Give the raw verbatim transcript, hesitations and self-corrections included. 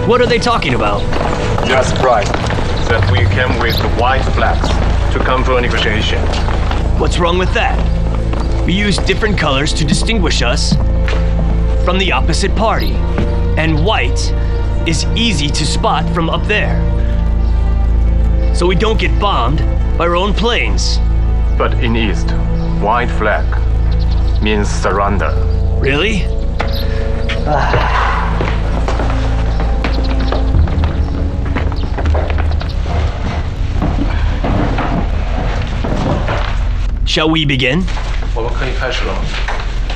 What are they talking about? Just right. That we came with the white flags to come for a negotiation. What's wrong with that? We use different colors to distinguish us from the opposite party. And white is easy to spot from up there. So we don't get bombed by our own planes. But in East, white flag means surrender. Really? Shall we begin? 我们可以开始了。